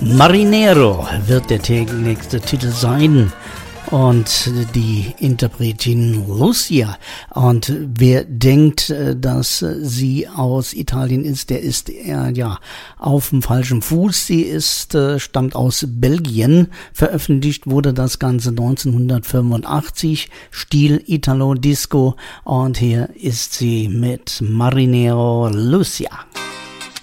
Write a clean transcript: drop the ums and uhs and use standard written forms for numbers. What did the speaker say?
Marinero wird der nächste Titel sein. Und die Interpretin Lucia. Und wer denkt, dass sie aus Italien ist, der ist ja auf dem falschen Fuß. Sie stammt aus Belgien. Veröffentlicht wurde das Ganze 1985. Stil Italo Disco. Und hier ist sie mit Marinero Lucia.